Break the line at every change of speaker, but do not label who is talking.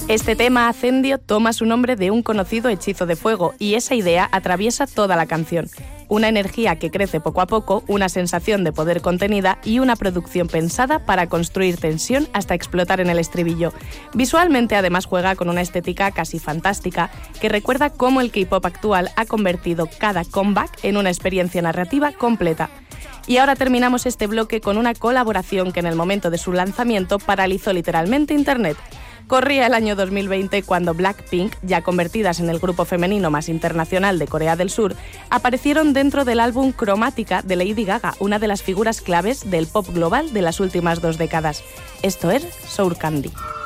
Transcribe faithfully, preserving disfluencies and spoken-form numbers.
Este tema, Acendio, toma su nombre de un conocido hechizo de fuego y esa idea atraviesa toda la canción. Una energía que crece poco a poco, una sensación de poder contenida y una producción pensada para construir tensión hasta explotar en el estribillo. Visualmente además juega con una estética casi fantástica que recuerda cómo el K-pop actual ha convertido cada comeback en una experiencia narrativa completa. Y ahora terminamos este bloque con una colaboración que en el momento de su lanzamiento paralizó literalmente Internet. Corría el año dos mil veinte cuando Blackpink, ya convertidas en el grupo femenino más internacional de Corea del Sur, aparecieron dentro del álbum Chromatica de Lady Gaga, una de las figuras claves del pop global de las últimas dos décadas. Esto es Sour Candy.